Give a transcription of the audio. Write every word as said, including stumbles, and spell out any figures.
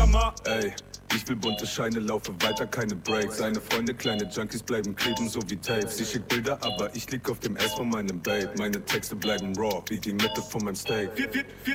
Hammer. Ey, ich will bunte Scheine, laufe weiter, keine Breaks. Seine Freunde, kleine Junkies, bleiben kleben, so wie Tapes. Sie schickt Bilder, aber ich lieg auf dem Ass von meinem Babe. Meine Texte bleiben raw, wie die Mitte von meinem Steak.